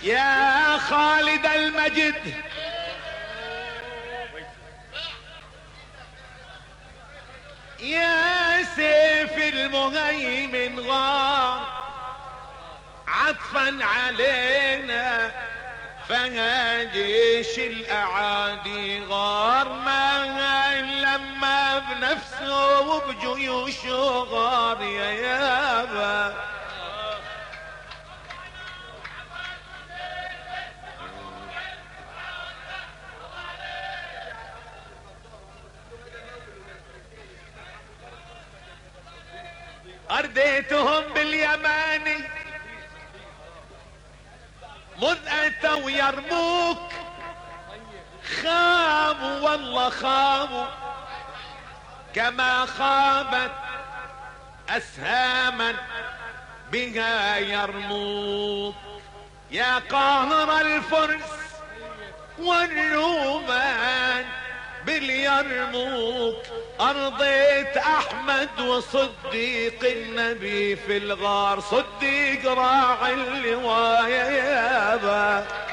يا خالد المجد يا سيف المهيمن غار عطفا علينا، فجيش الاعادي غار ما لما بنفسه وبجيوشه غار يا يابا. ارديتهم باليماني مذ اتوا يرموك، خابوا والله خابوا كما خابت اسهاما بها يرموك. يا قاهر الفرس والرومان باليرموك، ارضيت احمد وصديق النبي في الغار، صديق راعي اللواء يا يابا.